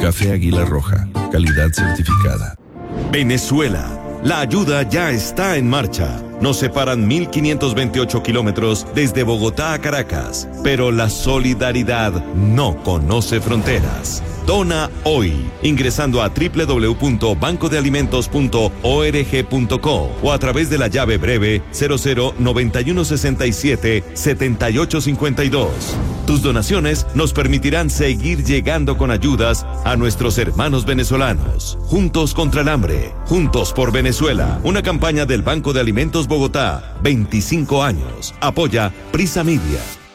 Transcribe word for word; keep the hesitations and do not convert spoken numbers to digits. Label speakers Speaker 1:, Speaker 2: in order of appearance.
Speaker 1: Café Águila Roja, calidad certificada.
Speaker 2: Venezuela, la ayuda ya está en marcha. Nos separan mil quinientos veintiocho kilómetros desde Bogotá a Caracas, pero la solidaridad no conoce fronteras. Dona hoy, ingresando a doble u doble u doble u punto banco de alimentos punto org punto co o a través de la llave breve cero cero noventa y uno sesenta y siete setenta y ocho cincuenta y dos. Tus donaciones nos permitirán seguir llegando con ayudas a nuestros hermanos venezolanos. Juntos contra el hambre, juntos por Venezuela. Una campaña del Banco de Alimentos Bogotá, veinticinco años. Apoya Prisa Media.